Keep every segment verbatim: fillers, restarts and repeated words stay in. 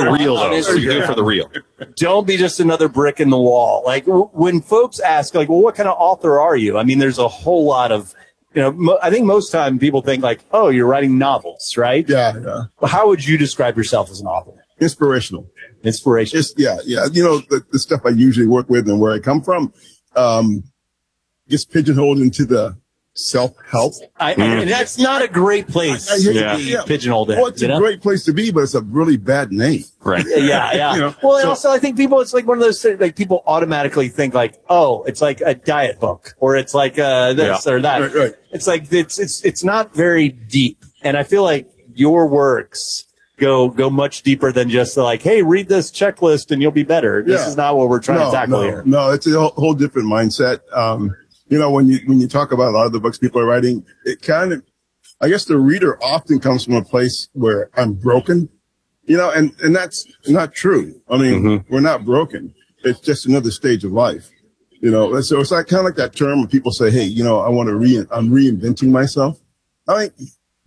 the real, though. So you do it for the real. Don't be just another brick in the wall. Like w- when folks ask, like, well, what kind of author are you? I mean, there's a whole lot of, you know, mo- I think most time people think like, oh, you're writing novels, right? Yeah, yeah. Well, how would you describe yourself as an author? Inspirational. Inspiration. It's, yeah, yeah. You know, the, the stuff I usually work with and where I come from, um, gets pigeonholed into the self-help. I, mm. And that's not a great place I, I to yeah. be yeah. pigeonholed in. Well, it's a know? great place to be, but it's a really bad name. Right. Yeah, yeah. You know, well, and so, also I think people, it's like one of those things, like people automatically think like, oh, it's like a diet book or it's like uh, this yeah. or that. Right, right. It's like, it's, it's, it's not very deep. And I feel like your works go, go much deeper than just like, hey, read this checklist and you'll be better. This yeah. is not what we're trying no, to tackle no, here. No, it's a whole, whole different mindset. Um, you know, when you, when you talk about a lot of the books people are writing, it kind of, I guess the reader often comes from a place where I'm broken, you know, and, and that's not true. I mean, mm-hmm. we're not broken. It's just another stage of life, you know. So it's like kind of like that term when people say, hey, you know, I want to re, I'm reinventing myself. I mean,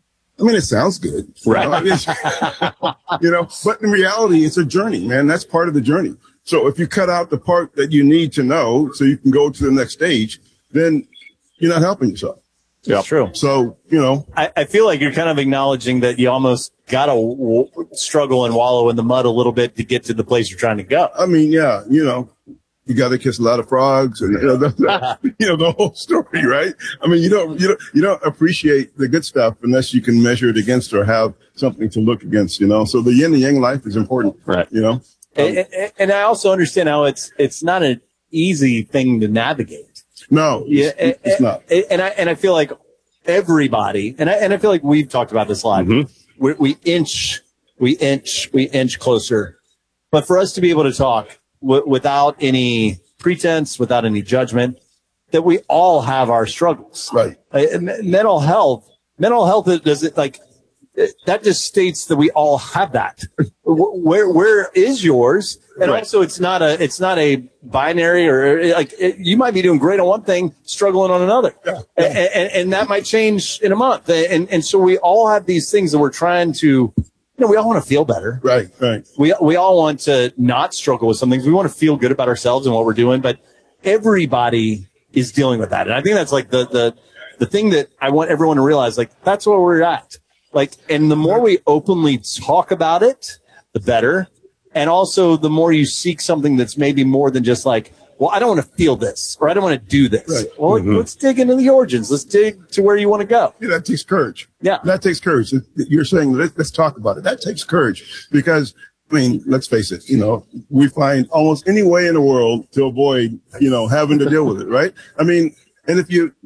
I mean, it sounds good, right? You know, you know, but in reality, it's a journey, man. That's part of the journey. So if you cut out the part that you need to know so you can go to the next stage, then you're not helping yourself. Yeah, true. So, you know, I, I feel like you're kind of acknowledging that you almost got to w- struggle and wallow in the mud a little bit to get to the place you're trying to go. I mean, yeah, you know, you got to kiss a lot of frogs and, you know, the, the, you know, the whole story, right? I mean, you don't, you don't, you don't appreciate the good stuff unless you can measure it against or have something to look against, you know? So the yin and yang life is important, right? You know? Um, and, and, and I also understand how it's, it's not an easy thing to navigate. No, yeah, it's, it's and, not. And I, and I feel like everybody, and I, and I feel like we've talked about this a lot. Mm-hmm. We, we inch, we inch, we inch closer. But for us to be able to talk w- without any pretense, without any judgment, that we all have our struggles. Right. Uh, mental health, mental health, does it like, that just states that we all have that. Where, where is yours? And right. also it's not a, it's not a binary or like it, you might be doing great on one thing, struggling on another. Yeah, yeah. And, and, and that might change in a month. And, and so we all have these things that we're trying to, you know, we all want to feel better. Right, right. We, we all want to not struggle with some things. We want to feel good about ourselves and what we're doing, but everybody is dealing with that. And I think that's like the, the, the thing that I want everyone to realize, like, that's where we're at. Like, and the more we openly talk about it, the better. And also the more you seek something that's maybe more than just like, well, I don't want to feel this or I don't want to do this. Right. Well, Mm-hmm. let's dig into the origins. Let's dig to where you want to go. Yeah, that takes courage. Yeah. That takes courage. You're saying, let's, let's talk about it. That takes courage because, I mean, let's face it, you know, we find almost any way in the world to avoid, you know, having to deal with it, right? I mean, and if you,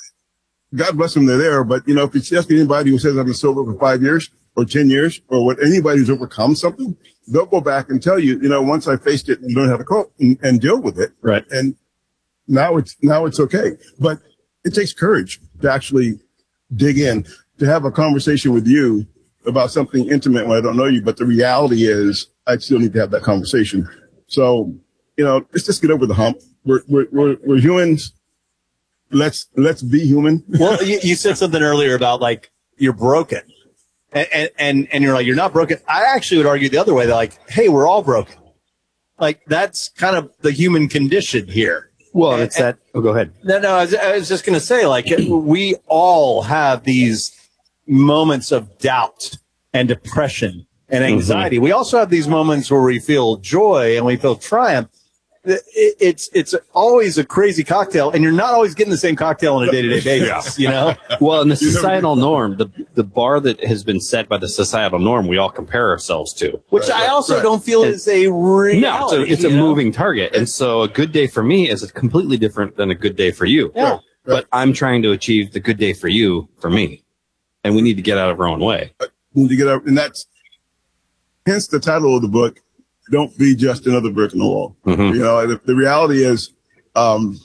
God bless them, they're there. But, you know, if it's just anybody who says I've been sober for five years or ten years or what anybody who's overcome something, they'll go back and tell you, you know, once I faced it and learned how to cope and, and deal with it. Right. And now it's, now it's okay. But it takes courage to actually dig in, to have a conversation with you about something intimate when I don't know you. But the reality is I still need to have that conversation. So, you know, let's just get over the hump. We're, we're, we're, we're humans. Let's, let's be human. Well, you, you said something earlier about like, you're broken and, and, and you're like, you're not broken. I actually would argue the other way. They're like, hey, we're all broken. Like that's kind of the human condition here. Well, and, it's that. Oh, go ahead. No, no, I was, I was just going to say like we all have these moments of doubt and depression and anxiety. Mm-hmm. We also have these moments where we feel joy and we feel triumph. It's it's always a crazy cocktail, and you're not always getting the same cocktail on a day-to-day basis, you know? Well, in the societal norm, the the bar that has been set by the societal norm, we all compare ourselves to. Which right, I also right. don't feel and, is a reality. No, it's a, it's a moving target. And so a good day for me is completely different than a good day for you. Yeah. Right. But I'm trying to achieve the good day for you, for me. And we need to get out of our own way. We need to get out, and that's hence the title of the book. Don't be just another brick in the wall. Mm-hmm. You know, the, the reality is, um,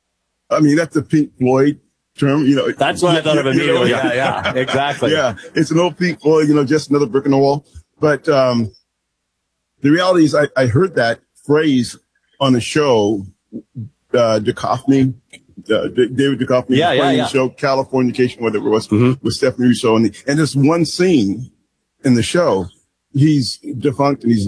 I mean, that's the Pink Floyd term, you know. That's what I thought of immediately. Yeah, yeah, exactly. Yeah. It's an old Pink Floyd, you know, just another brick in the wall. But, um, the reality is I, I heard that phrase on a show, uh, Duchovny, uh, D- David Duchovny. Yeah, yeah, yeah. The show Californication, whatever it was, mm-hmm. with Stephanie Rousseau. And, the, and there's one scene in the show, he's defunct and he's